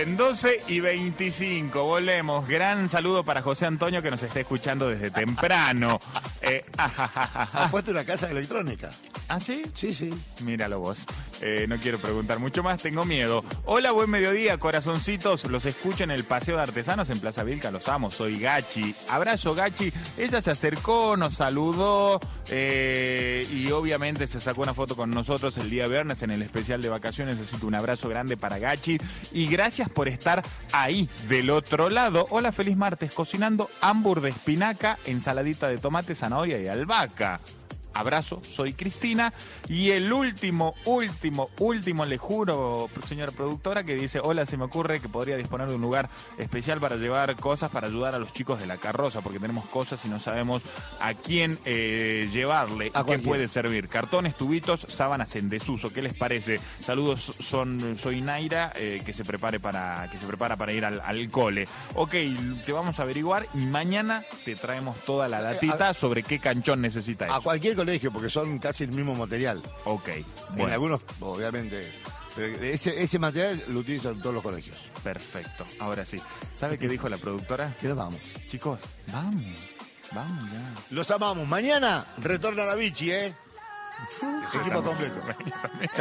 Bien, 12:25, volvemos. Gran saludo para José Antonio que nos está escuchando desde temprano. ¿Has puesto una casa electrónica? ¿Ah, sí? Sí, sí. Míralo vos. No quiero preguntar mucho más, tengo miedo. Hola, buen mediodía, corazoncitos. Los escucho en el Paseo de Artesanos en Plaza Vilca, los amo. Soy Gachi. Abrazo, Gachi. Ella se acercó, nos saludó y obviamente se sacó una foto con nosotros el día viernes en el especial de vacaciones. Necesito un abrazo grande para Gachi. Y gracias por estar ahí, del otro lado. Hola, feliz martes. Cocinando hamburguesa de espinaca, ensaladita de tomate, zanahoria y albahaca. Abrazo, soy Cristina. Y el último, le juro, señora productora, que dice: hola, se me ocurre que podría disponer de un lugar especial para llevar cosas para ayudar a los chicos de la carroza, porque tenemos cosas y no sabemos a quién llevarle y qué puede servir. Cartones, tubitos, sábanas en desuso. ¿Qué les parece? Saludos, soy Naira, que se prepara para ir al cole. Ok, te vamos a averiguar y mañana te traemos toda la datita sobre qué canchón necesita eso. A cualquier colegio, porque son casi el mismo material. Ok, bueno. En algunos, obviamente, pero ese material lo utilizan todos los colegios. Perfecto, ahora sí. ¿Sabe qué dijo la productora? Que nos vamos. Chicos, vamos ya. Los amamos. Mañana retorna la Vichy, Equipo completo. Chao.